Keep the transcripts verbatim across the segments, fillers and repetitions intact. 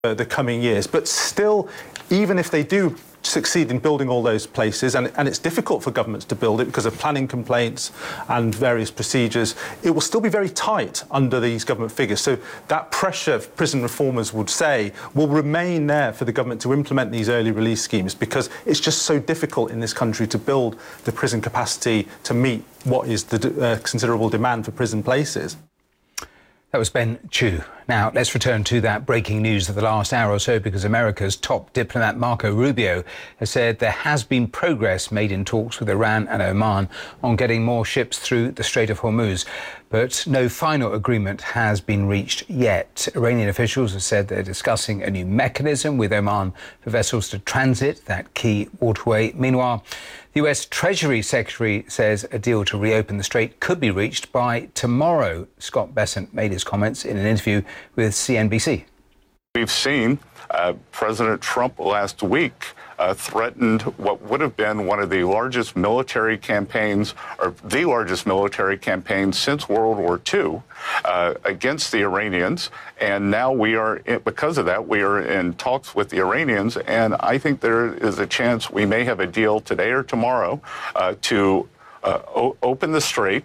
uh, the coming years. But still, even if they do succeed in building all those places, and, and it's difficult for governments to build it because of planning complaints and various procedures, it will still be very tight under these government figures. So that pressure, prison reformers would say, will remain there for the government to implement these early release schemes, because it's just so difficult in this country to build the prison capacity to meet what is the uh, considerable demand for prison places. That was Ben Chu. Now, let's return to that breaking news of the last hour or so, because America's top diplomat Marco Rubio has said there has been progress made in talks with Iran and Oman on getting more ships through the Strait of Hormuz. But no final agreement has been reached yet. Iranian officials have said they're discussing a new mechanism with Oman for vessels to transit that key waterway. Meanwhile, the U S Treasury Secretary says a deal to reopen the strait could be reached by tomorrow. Scott Bessent made his comments in an interview with C N B C. We've seen uh, President Trump last week uh, threatened what would have been one of the largest military campaigns, or the largest military campaign since World War Two, uh, against the Iranians. And now we are, in, because of that, we are in talks with the Iranians. And I think there is a chance we may have a deal today or tomorrow uh, to uh, o- open the strait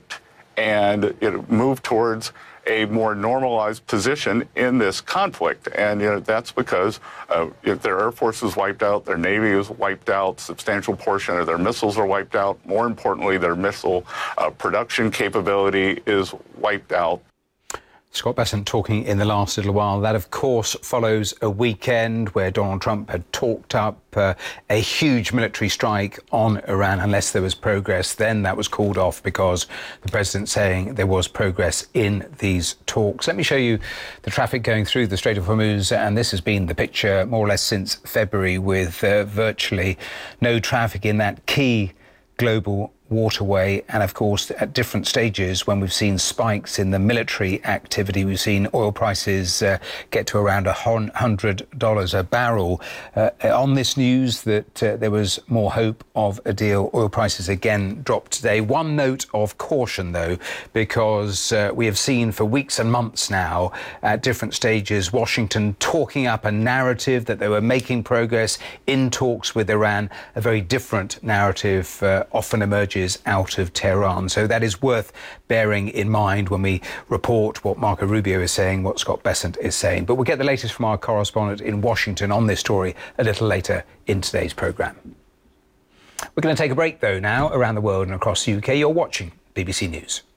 and you know, move towards a more normalized position in this conflict. And you know, that's because uh, if their air force is wiped out, their navy is wiped out, substantial portion of their missiles are wiped out. More importantly, their missile uh, production capability is wiped out. Scott Bessent talking in the last little while. That, of course, follows a weekend where Donald Trump had talked up uh, a huge military strike on Iran unless there was progress. Then that was called off because the president saying there was progress in these talks. Let me show you the traffic going through the Strait of Hormuz. And this has been the picture more or less since February, with uh, virtually no traffic in that key global waterway. And of course, at different stages, when we've seen spikes in the military activity, we've seen oil prices uh, get to around one hundred dollars a barrel. Uh, on this news that uh, there was more hope of a deal, oil prices again dropped today. One note of caution, though, because uh, we have seen for weeks and months now, at different stages, Washington talking up a narrative that they were making progress in talks with Iran. A very different narrative uh, often emerges out of Tehran. So that is worth bearing in mind when we report what Marco Rubio is saying, what Scott Bessent is saying. But we'll get the latest from our correspondent in Washington on this story a little later in today's programme. We're going to take a break, though, now around the world and across the U K. You're watching B B C News.